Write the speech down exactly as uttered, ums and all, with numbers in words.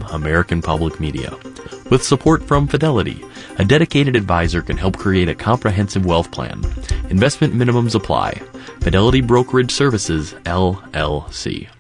American Public Media. With support from Fidelity, a dedicated advisor can help create a comprehensive wealth plan. Investment minimums apply. Fidelity Brokerage Services, L L C.